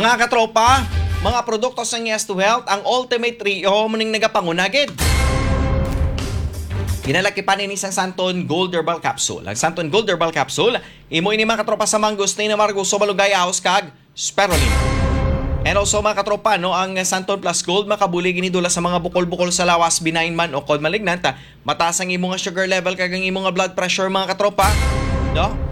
Mga katropa, mga produkto sa Yes to Health, ang Ultimate Trio muning nagapangunagid. Ginalaki pa ni isang Santon Gold Herbal Capsule. Ang Santon Gold Herbal Capsule, imo ini mga katropa sa mangustin na marguso malugay ahos kag spirulina. And also mga katropa, no, ang Santon Plus Gold makabuli ginidula sa mga bukol-bukol sa lawas, benign man o cold malignant. Mataas ang imong sugar level kag ang imong blood pressure mga katropa. No?